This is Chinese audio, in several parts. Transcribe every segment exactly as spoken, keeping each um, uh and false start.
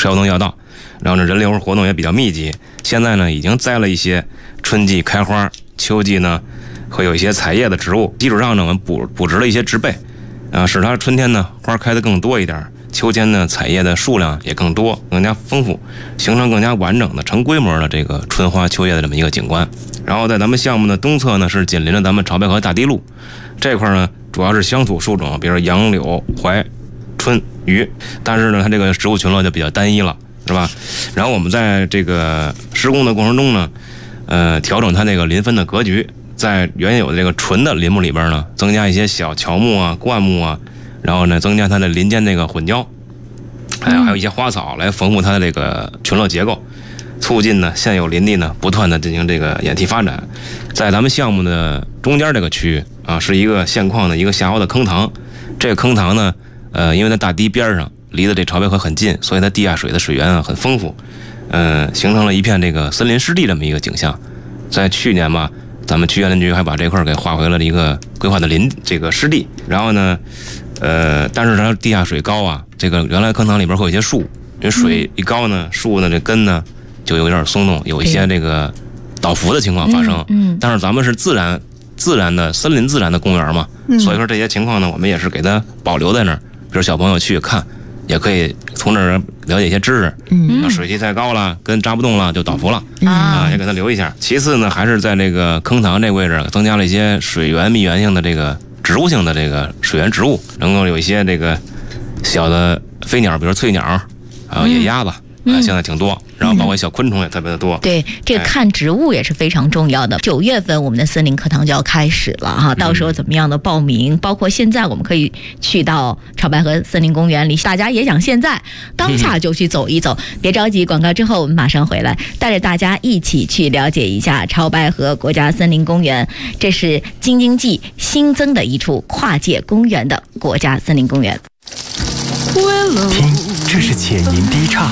车交通要道，然后呢人流活动也比较密集。现在呢已经栽了一些春季开花，秋季呢会有一些采叶的植物，基础上呢我们补补植了一些植被，啊，使它春天呢花开的更多一点，秋天呢采叶的数量也更多，更加丰富，形成更加完整的成规模的这个春花秋叶的这么一个景观。然后在咱们项目的东侧呢是紧邻着咱们潮白河大堤路，这块呢主要是乡土树种，比如说杨柳、槐、春、榆，但是呢它这个植物群落就比较单一了，是吧？然后我们在这个施工的过程中呢，呃，调整它这个林分的格局，在原有的这个纯的林木里边呢，增加一些小乔木啊、灌木啊，然后呢增加它的林间这个混交，还有还有一些花草来丰富它的这个群落结构，促进呢现有林地呢不断的进行这个演替发展。在咱们项目的中间这个区域啊，是一个现矿的一个下凹的坑塘，这个坑塘呢，呃，因为在大堤边上，离得这潮白河很近，所以它地下水的水源啊很丰富，呃，形成了一片这个森林湿地这么一个景象。在去年吧，咱们区园林局还把这块给划回了一个规划的林这个湿地，然后呢，呃，但是它地下水高啊，这个原来坑塘里边会有一些树，因为水一高呢，树呢这根呢就有点松动，有一些这个倒伏的情况发生。嗯，嗯但是咱们是自然自然的森林自然的公园嘛，嗯、所以说这些情况呢，我们也是给它保留在那儿，比如小朋友去看，也可以从这儿了解一些知识。嗯，水气太高了，根扎不动了，就倒伏了、嗯、啊，也给它留一下。其次呢，还是在这个坑塘这个位置增加了一些水源密源性的这个植物性的这个水源植物，能够有一些这个小的飞鸟，比如翠鸟，还有野鸭子。嗯啊，现在挺多，然后包括小昆虫也特别的多。 嗯、对，这个看植物也是非常重要的。九、哎、月份我们的森林课堂就要开始了哈，到时候怎么样的报名？嗯、包括现在我们可以去到潮白河森林公园里，大家也想现在当下就去走一走。嗯、别着急，广告之后我们马上回来，带着大家一起去了解一下潮白河国家森林公园。这是京津冀新增的一处跨界公园的国家森林公园。 听，这是浅吟低唱。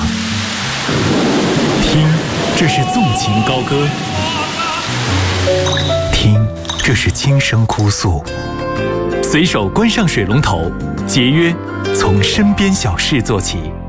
听，这是纵情高歌；听，这是轻声哭诉。随手关上水龙头，节约从身边小事做起。